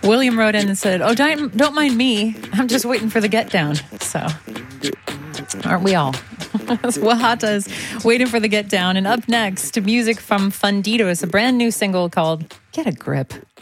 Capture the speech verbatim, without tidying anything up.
William wrote in and said, oh, don't, don't mind me. I'm just waiting for the get down. So, aren't we all? Wahata's waiting for the get down. And up next, music from Funditos, a brand new single called Get a Grip.